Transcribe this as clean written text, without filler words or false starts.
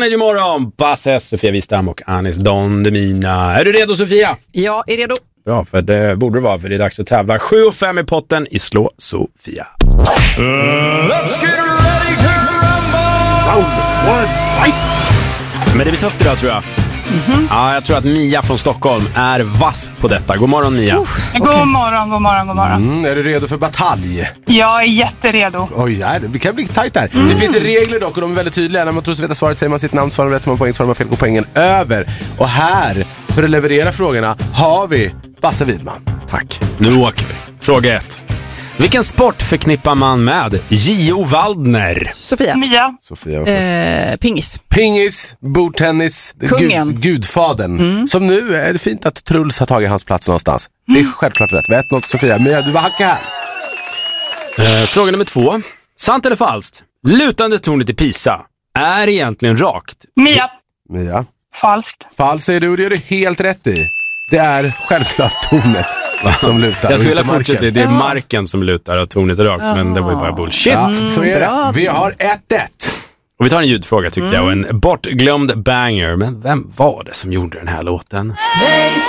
Energy Morgon. Basse, Sofia Wistam och Anis Don Demina. Är du redo, Sofia? Jag är redo. Bra, för det borde det vara, för det är dags att tävla. 7-5 i potten i Slå Sofia. Let's get ready to rumble! Men det blir tufft idag, tror jag. Ja, jag tror att Mia från Stockholm är vass på detta. God morgon, Mia. God morgon. Är du redo för batalj? Jag är jätteredo. Oj, det kan bli tajt här. Det finns regler dock och de är väldigt tydliga. När man tror sig veta svaret säger man sitt namn, svarar rätt, man poäng, svarar man fel, går poängen över. Och här, för att leverera frågorna, har vi Basse Widman. Tack. Nu åker vi. Fråga 1. Vilken sport förknippar man med Gio Waldner? Sofia. Mia. Sofia var först. Pingis. Pingis, bordtennis, Kungen. gudfadern. Som nu är det fint att Truls har tagit hans plats någonstans. Det är självklart rätt. Vi har 1-0 Sofia. Mia, du var hacka här. Fråga nummer 2. Sant eller falskt? Lutande tornet i Pisa är egentligen rakt. Mia. Falskt. Falskt säger du och det gör du helt rätt i. Det är självklart tornet som lutar. Jag skulle inte vilja fortsätta. marken. Det är marken som lutar och tornet är rakt. Men det var ju bara bullshit. Ja, så är det. Vi har 1-1. Och vi tar en ljudfråga, tycker jag. Och en bortglömd banger. Men vem var det som gjorde den här låten? They